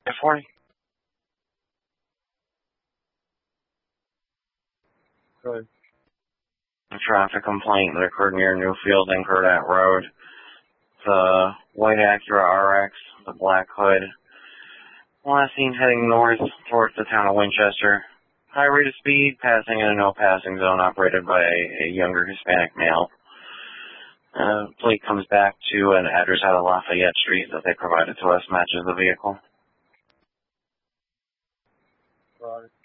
40. Good. A traffic complaint that occurred near Newfield and Gurdett Road. The white Acura RX, the black hood. Last seen heading north towards the town of Winchester. High rate of speed, passing in a no passing zone operated by a younger Hispanic male. Plate comes back to an address out of Lafayette Street that they provided to us, matches the vehicle. Right.